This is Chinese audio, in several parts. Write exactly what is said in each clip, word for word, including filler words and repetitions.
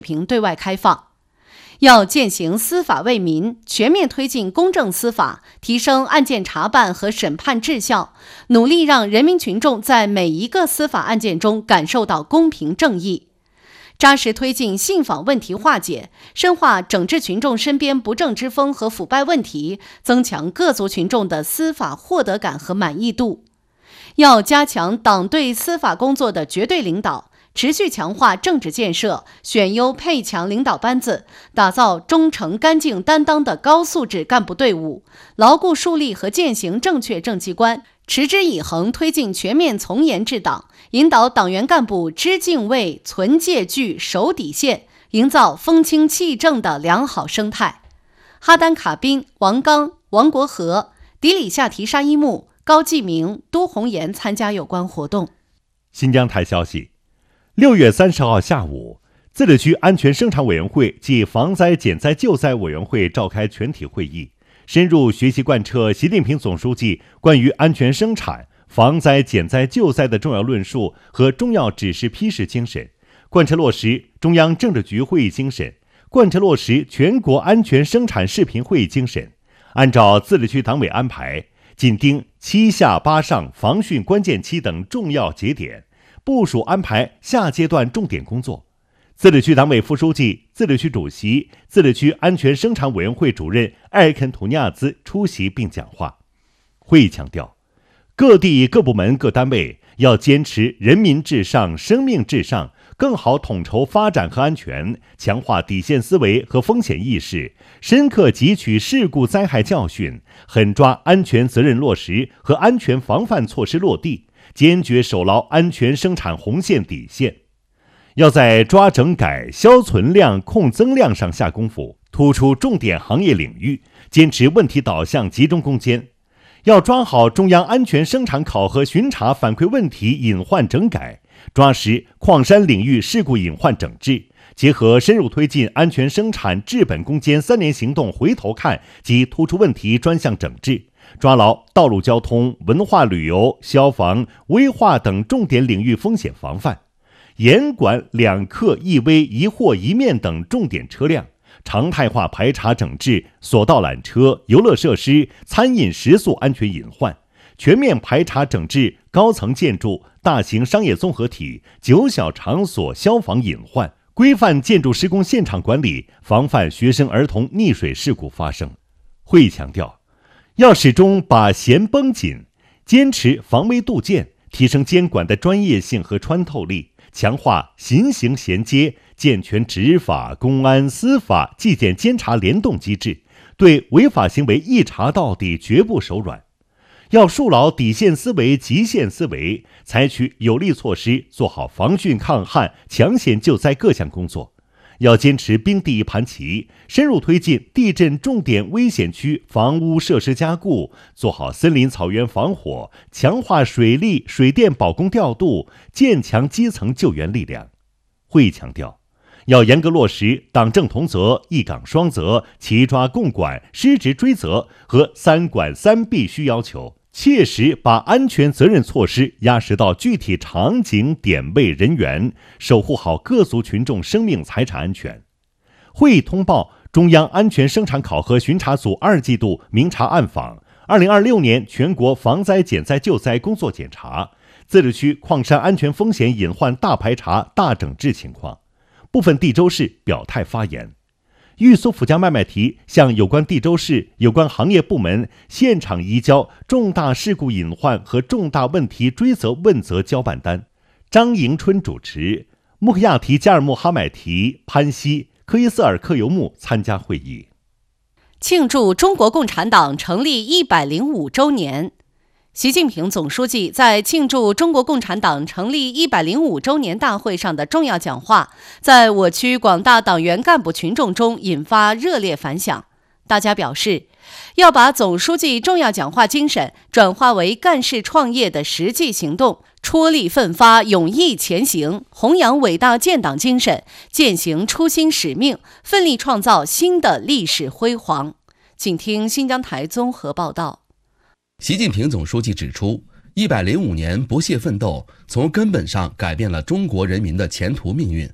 平对外开放。要践行司法为民，全面推进公正司法，提升案件查办和审判质效，努力让人民群众在每一个司法案件中感受到公平正义。扎实推进信访问题化解，深化整治群众身边不正之风和腐败问题，增强各族群众的司法获得感和满意度。要加强党对司法工作的绝对领导，持续强化政治建设，选优配强领导班子，打造忠诚干净担当的高素质干部队伍，牢固树立和践行正确政绩观，持之以恒推进全面从严治党，引导党员干部知敬畏、存戒惧、守底线，营造风清气正的良好生态。哈丹卡宾、王刚、王国和、迪里夏提沙伊木、高继明、都红岩参加有关活动。 新疆台消息，六月三十号下午，自治区安全生产委员会暨防灾减灾救灾委员会召开全体会议，深入学习贯彻习近平总书记关于安全生产、防灾减灾救灾的重要论述和重要指示批示精神，贯彻落实中央政治局会议精神，贯彻落实全国安全生产视频会议精神，按照自治区党委安排，紧盯七下八上防汛关键期等重要节点，部署安排下阶段重点工作。自治区党委副书记、自治区主席、自治区安全生产委员会主任艾尔肯图尼亚兹出席并讲话。会议强调，各地各部门各单位要坚持人民至上、生命至上，更好统筹发展和安全，强化底线思维和风险意识，深刻汲取事故灾害教训，狠抓安全责任落实和安全防范措施落地，坚决守牢安全生产红线底线。要在抓整改、消存量、控增量上下功夫，突出重点行业领域，坚持问题导向集中攻坚。要抓好中央安全生产考核巡查反馈问题隐患整改，抓实矿山领域事故隐患整治，结合深入推进安全生产治本攻坚三年行动回头看及突出问题专项整治，抓牢道路交通、文化旅游、消防、危化等重点领域风险防范，严管两客一危一货一面等重点车辆，常态化排查整治索道缆车、游乐设施、餐饮食宿安全隐患，全面排查整治高层建筑、大型商业综合体、酒小场所消防隐患，规范建筑施工现场管理，防范学生儿童溺水事故发生。会议强调，要始终把弦绷紧，坚持防微杜渐，提升监管的专业性和穿透力，强化刑刑衔接，健全执法、公安、司法、纪检监察联动机制，对违法行为一查到底，绝不手软。要树牢底线思维、极限思维，采取有力措施，做好防汛抗旱、抢险救灾各项工作。要坚持兵第一盘棋，深入推进地震重点危险区房屋设施加固，做好森林草原防火，强化水利、水电保供调度，建强基层救援力量。会议强调，要严格落实党政同责、一岗双责、齐抓共管、失职追责和三管三必须要求，切实把安全责任措施压实到具体场景、点位、人员，守护好各族群众生命财产安全。会议通报中央安全生产考核巡查组二季度明察暗访，二零二六年全国防灾减灾救灾工作检查，自治区矿山安全风险隐患大排查大整治情况。部分地州市表态发言。玉苏府江麦麦提向有关地州市、有关行业部门现场移交重大事故隐患和重大问题追责问责交办单。张迎春主持，穆克亚提加尔穆哈买提、潘西、科伊斯尔克尤木参加会议。 庆祝中国共产党成立一百零五周年。习近平总书记在庆祝中国共产党成立一百零五周年大会上的重要讲话，在我区广大党员干部群众中引发热烈反响。大家表示，要把总书记重要讲话精神转化为干事创业的实际行动，出力奋发，勇毅前行，弘扬伟大建党精神，践行初心使命，奋力创造新的历史辉煌。请听新疆台综合报道。 习近平总书记指出，一百零五年不懈奋斗，从根本上改变了中国人民的前途命运，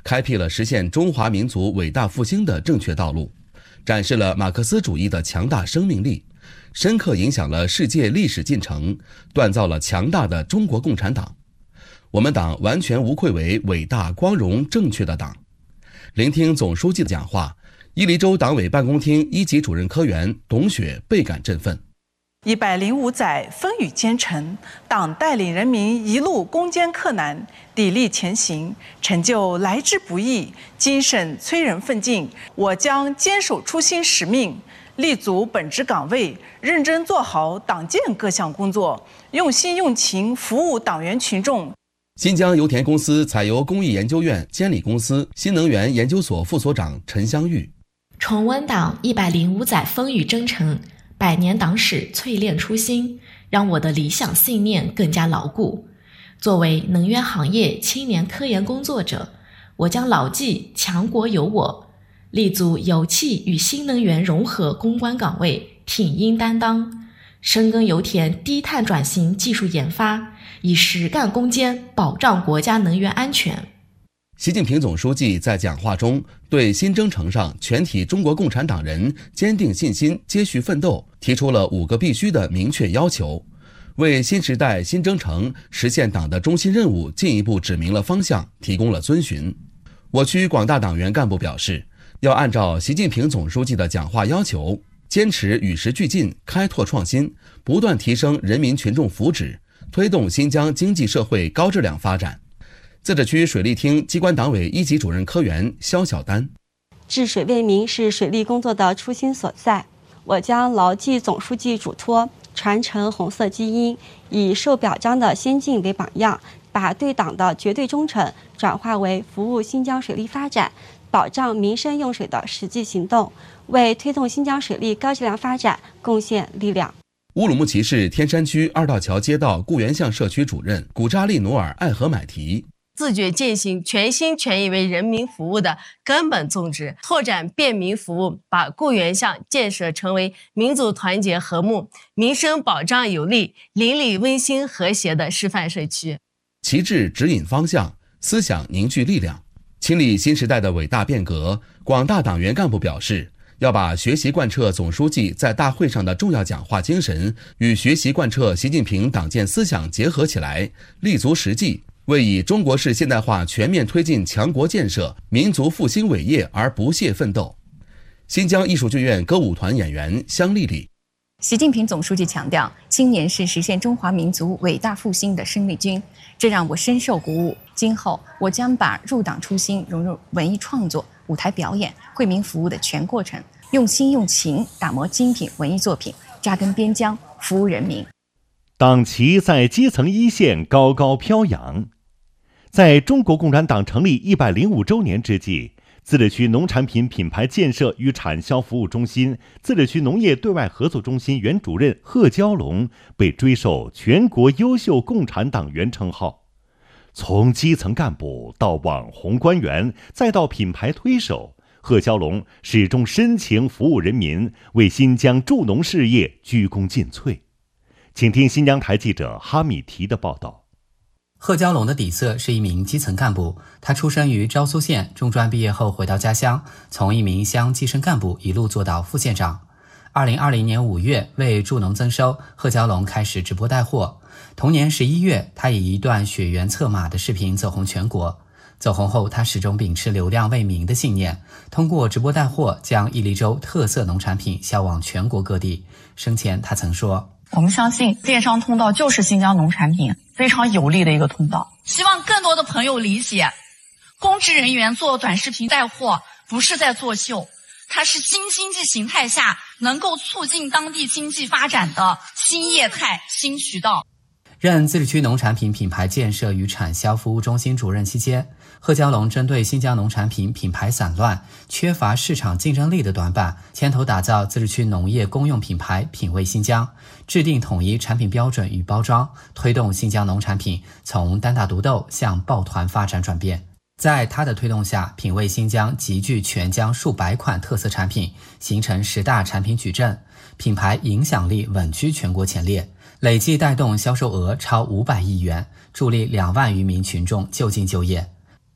开辟了实现中华民族伟大复兴的正确道路，展示了马克思主义的强大生命力，深刻影响了世界历史进程，锻造了强大的中国共产党。我们党完全无愧为伟大、光荣、正确的党。聆听总书记的讲话，伊犁州党委办公厅一级主任科员董雪倍感振奋。 一百零五载风雨兼程，党带领人民一路攻坚克难，砥砺前行，成就来之不易，精神催人奋进。我将坚守初心使命，立足本职岗位，认真做好党建各项工作，用心用情服务党员群众。 新疆油田公司采油工艺研究院监理公司新能源研究所副所长陈香玉。 重温党一百零五载风雨征程，百年党史淬炼初心，让我的理想信念更加牢固。作为能源行业青年科研工作者，我将牢记强国有我，立足油气与新能源融合攻关岗位，挺膺担当，深耕油田低碳转型技术研发，以实干攻坚保障国家能源安全。 习近平总书记在讲话中对新征程上全体中国共产党人坚定信心、接续奋斗提出了五个必须的明确要求，为新时代新征程实现党的中心任务进一步指明了方向，提供了遵循。我区广大党员干部表示，要按照习近平总书记的讲话要求，坚持与时俱进、开拓创新，不断提升人民群众福祉，推动新疆经济社会高质量发展。自治区水利厅机关党委一级主任科员肖小丹： 治水为民是水利工作的初心所在，我将牢记总书记嘱托，传承红色基因，以受表彰的先进为榜样，把对党的绝对忠诚转化为服务新疆水利发展、保障民生用水的实际行动，为推动新疆水利高质量发展贡献力量。 乌鲁木齐市天山区二道桥街道固原巷社区主任古扎利努尔艾合买提： 自觉践行全心全意为人民服务的根本宗旨，拓展便民服务，把固原巷建设成为民族团结和睦、民生保障有力、邻里温馨和谐的示范社区。 旗帜指引方向，思想凝聚力量，亲历新时代的伟大变革。广大党员干部表示，要把学习贯彻总书记在大会上的重要讲话精神与学习贯彻习近平党建思想结合起来，立足实际，为以中国式现代化全面推进强国建设、民族复兴伟业而不懈奋斗。新疆艺术剧院歌舞团演员香丽丽： 习近平总书记强调，青年是实现中华民族伟大复兴的生力军，这让我深受鼓舞。今后我将把入党初心融入文艺创作、舞台表演、惠民服务的全过程，用心用情打磨精品文艺作品，扎根边疆，服务人民。 党旗在基层一线高高飘扬。在中国共产党成立一百零五周年之际，自治区农产品品牌建设与产销服务中心、自治区农业对外合作中心原主任贺娇龙被追授全国优秀共产党员称号。从基层干部到网红官员，再到品牌推手，贺娇龙始终深情服务人民，为新疆助农事业鞠躬尽瘁。请听新疆台记者哈米提的报道。 贺娇龙的底色是一名基层干部，他出生于昭苏县，中专毕业后回到家乡，从一名乡计生干部一路做到副县长。二零二零年五月，为助农增收，贺娇龙开始直播带货。同年十一月，他以一段血缘策马的视频走红全国。走红后，他始终秉持流量为民的信念，通过直播带货，将伊犁州特色农产品销往全国各地。生前他曾说， 我们相信电商通道就是新疆农产品非常有利的一个通道，希望更多的朋友理解，公职人员做短视频带货不是在作秀，它是新经济形态下能够促进当地经济发展的新业态、新渠道。 任自治区农产品品牌建设与产销服务中心主任期间，贺娇龙针对新疆农产品品牌散乱、缺乏市场竞争力的短板，牵头打造自治区农业公用品牌品味新疆，制定统一产品标准与包装，推动新疆农产品从单打独斗向抱团发展转变。在他的推动下，品味新疆集聚全疆数百款特色产品，形成十大产品矩阵，品牌影响力稳居全国前列，累计带动销售额超五百亿元，助力两万余名群众就近就业。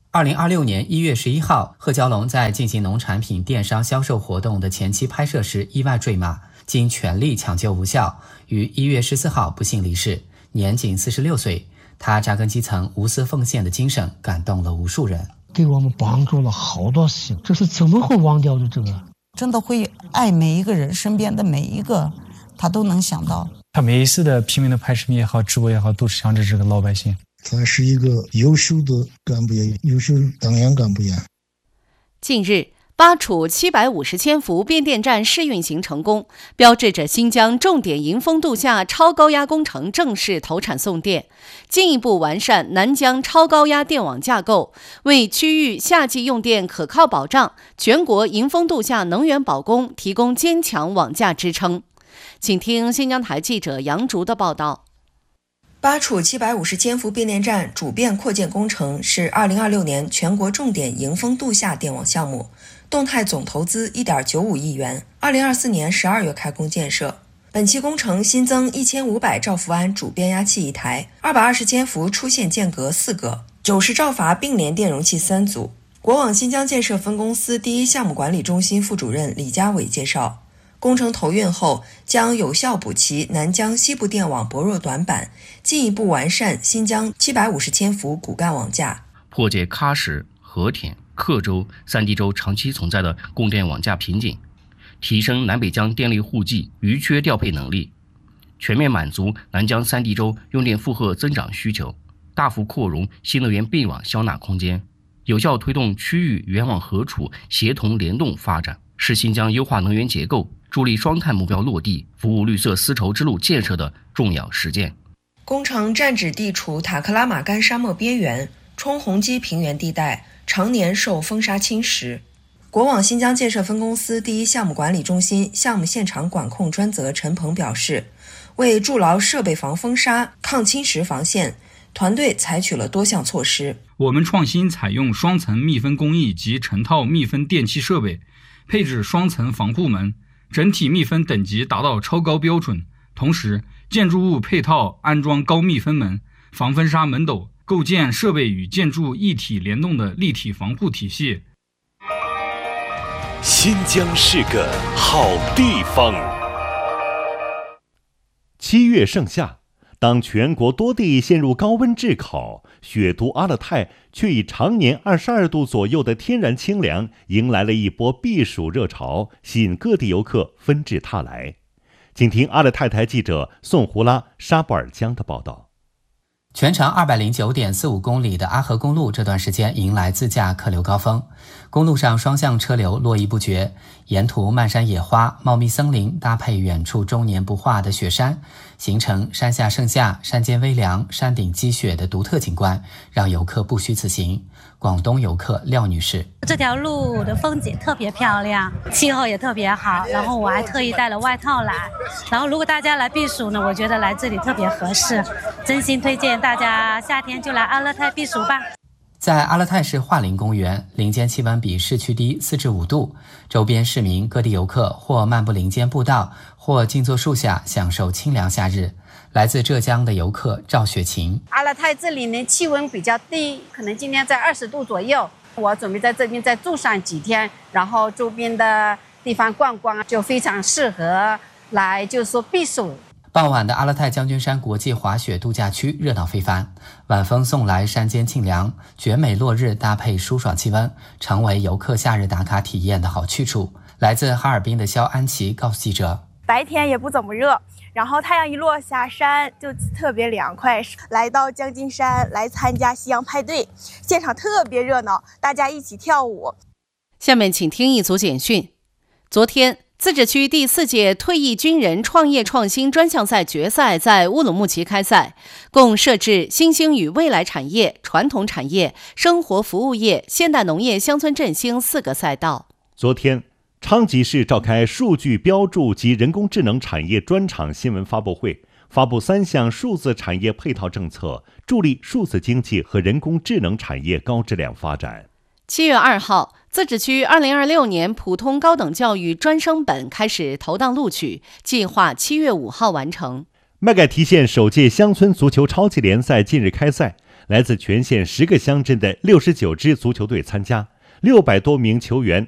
二零二六年一月十一号，贺蛟龙在进行农产品电商销售活动的前期拍摄时意外坠马，经全力抢救无效，于一月十四号不幸离世，年仅四十六岁。他扎根基层、无私奉献的精神感动了无数人， 给我们帮助了好多事，这是怎么会忘掉的？这个真的会爱每一个人，身边的每一个他都能想到。 他每一次的拼命的拍视频也好，直播也好，都是想着这个老百姓。 他是一个优秀的干部员，优秀党员干部员。 近日，巴楚七百五十千伏变电站试运行成功，标志着新疆重点迎峰度夏超高压工程正式投产送电，进一步完善南疆超高压电网架构，为区域夏季用电可靠保障、全国迎峰度夏能源保供提供坚强网架支撑。请听新疆台记者杨竹的报道。 巴楚七百五十千伏变电站主变扩建工程是二零二六年全国重点迎峰度夏电网项目，动态总投资 一点九五亿元，二零二四年十二月开工建设。本期工程新增一千五百兆伏安主变压器一台，二百二十千伏出线间隔四个，九十兆阀并联电容器三组。国网新疆建设分公司第一项目管理中心副主任李家伟介绍，工程投运后将有效补齐南疆西部电网薄弱短板，进一步完善新疆七百五十千伏骨干网架， 破解喀什、和田、克州三地州长期存在的供电网架瓶颈，提升南北疆电力互济余缺调配能力，全面满足南疆三地州用电负荷增长需求，大幅扩容新能源并网消纳空间，有效推动区域原网合处协同联动发展，是新疆优化能源结构、助力双碳目标落地、服务绿色丝绸之路建设的重要实践。 工程占址地处塔克拉玛干沙漠边缘、冲洪基平原地带，常年受风沙侵蚀。国网新疆建设分公司第一项目管理中心项目现场管控专责陈鹏表示，为筑牢设备防风沙、抗侵蚀防线，团队采取了多项措施。 我们创新采用双层密封工艺及成套密封电气设备，配置双层防护门，整体密封等级达到超高标准。同时，建筑物配套安装高密封门、防风沙门斗，构建设备与建筑一体联动的立体防护体系。 新疆是个好地方。 七月盛夏，当全国多地陷入高温炙烤，雪都阿勒泰却以常年二十二度左右的天然清凉，迎来了一波避暑热潮，吸引各地游客纷至沓来。请听阿勒泰台记者宋胡拉、沙布尔江的报道。 全长 二百零九点四五公里的阿合公路这段时间迎来自驾客流高峰，公路上双向车流络绎不绝，沿途漫山野花、茂密森林搭配远处终年不化的雪山，形成山下盛夏、山间微凉、山顶积雪的独特景观，让游客不虚此行。广东游客廖女士： 这条路的风景特别漂亮，气候也特别好，然后我还特意带了外套来，然后如果大家来避暑呢，我觉得来这里特别合适，真心推荐大家夏天就来阿勒泰避暑吧。 在阿勒泰市桦林公园，林间气温比市区低四至五度，周边市民、各地游客或漫步林间步道，或静坐树下享受清凉夏日。来自浙江的游客赵雪琴： 阿勒泰这里呢气温比较低，可能今天在二十度左右，我准备在这边再住上几天，然后周边的地方逛逛，就非常适合来就是说避暑。 傍晚的阿勒泰将军山国际滑雪度假区热闹非凡，晚风送来山间清凉，绝美落日搭配舒爽气温，成为游客夏日打卡体验的好去处。来自哈尔滨的肖安琪告诉记者： 白天也不怎么热，然后太阳一落下山就特别凉快。来到将军山来参加夕阳派对，现场特别热闹，大家一起跳舞。 下面请听一组简讯。昨天，自治区第四届退役军人创业创新专项赛决赛在乌鲁木齐开赛，共设置新兴与未来产业、传统产业、生活服务业、现代农业乡村振兴四个赛道。 昨天，昌吉市召开数据标注及人工智能产业专场新闻发布会，发布三项数字产业配套政策，助力数字经济和人工智能产业高质量发展。 七月二号，自治区二零二六年普通高等教育专升本开始投档录取，计划七月五号完成。 麦盖提县首届乡村足球超级联赛近日开赛， 来自全县十个乡镇的六十九支足球队参加，六百多名球员